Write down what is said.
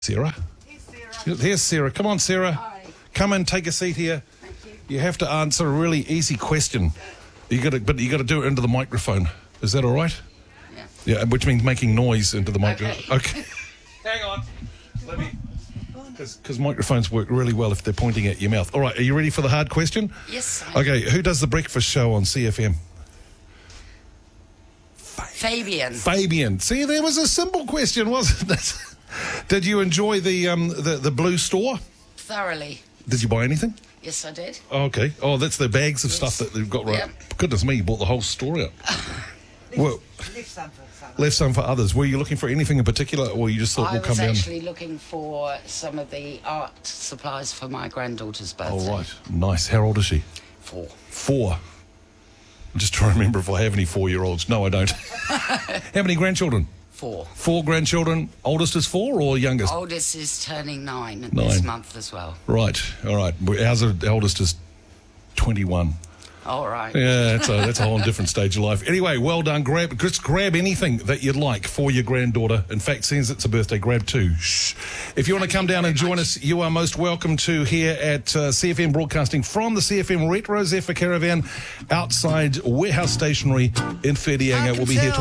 Sarah. Here's Sarah. Come on, Sarah. Hi. Come and take a seat here. Thank you. You have to answer a really easy question. But you got to do it into the microphone. Is that all right? Yeah. Yeah, which means making noise into the microphone. Okay. Okay. Hang on. Let me. Because microphones work really well if they're pointing at your mouth. All right, are you ready for the hard question? Yes. Okay, who does the breakfast show on CFM? Fabian. Fabian. See, there was a simple question, wasn't it? Did you enjoy the Blue Store? Thoroughly. Did you buy anything? Yes, I did. Oh, okay. Oh, that's the bags of stuff that they've got right. Yep. Goodness me, you bought the whole store up. Well, left some for others. Were you looking for anything in particular, or you just thought I we'll come was down? actually looking for some of the art supplies for my granddaughter's birthday. Oh, right. Nice. How old is she? 4. 4. I'm just trying to remember if I have any 4-year-olds. No, I don't. How many grandchildren? 4. 4 grandchildren. Oldest is 4 or youngest? Oldest is turning 9 this 9. month as well. Right. All right. Our eldest is 21. All right. Yeah, that's a whole different stage of life. Anyway, well done. Just grab anything that you'd like for your granddaughter. In fact, since it's a birthday, grab 2. Shh. If you want to come down and join us, you are most welcome to here at CFM Broadcasting from the CFM Retro Zephyr Caravan outside Warehouse Stationery in Whitianga. We'll be here till